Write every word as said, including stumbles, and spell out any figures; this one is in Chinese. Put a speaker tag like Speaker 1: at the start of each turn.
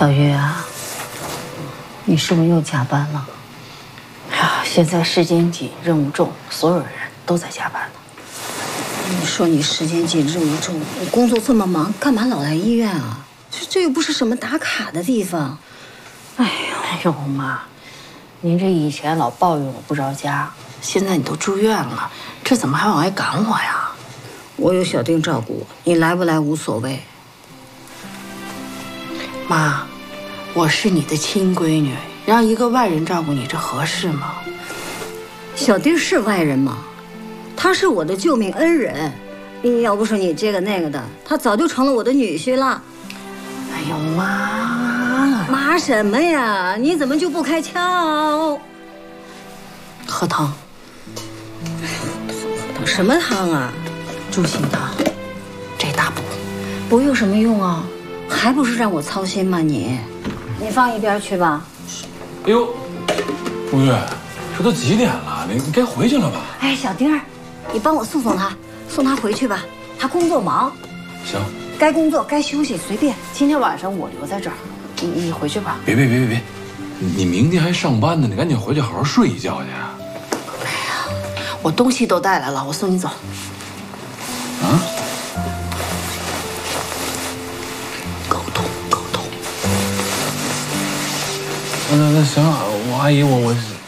Speaker 1: 小月啊，你是不是又加班了？哎呀，现在时间紧，任务重，所有人都在加班呢。
Speaker 2: 你说你时间紧，任务重，你工作这么忙，干嘛老来医院啊？这这又不是什么打卡的地方。哎呦，
Speaker 1: 哎呦妈，您这以前老抱怨我不着家，现在你都住院了，这怎么还往外赶我呀？
Speaker 2: 我有小丁照顾，你来不来无所谓。
Speaker 1: 妈，我是你的亲闺女，让一个外人照顾你，这合适吗？
Speaker 2: 小丁是外人吗？他是我的救命恩人，你要不是你这个那个的，他早就成了我的女婿了。
Speaker 1: 哎呦妈，
Speaker 2: 妈什么呀？你怎么就不开窍？
Speaker 1: 喝汤。
Speaker 2: 喝汤什么汤啊？
Speaker 1: 猪心汤，这大补。
Speaker 2: 补有什么用啊？还不是让我操心吗你？你放一边去吧。
Speaker 3: 哎呦，吴月，这都几点了？你你该回去了吧？
Speaker 2: 哎，小丁儿，你帮我送送他，送他回去吧。他工作忙。
Speaker 3: 行。
Speaker 2: 该工作该休息随便。
Speaker 1: 今天晚上我留在这儿，你你回去吧。
Speaker 3: 别别别别别，你明天还上班呢，你赶紧回去好好睡一觉去。
Speaker 1: 哎呀，我东西都带来了，我送你走。
Speaker 3: 啊？
Speaker 1: 沟通沟通。
Speaker 3: 那那行，我阿姨我我。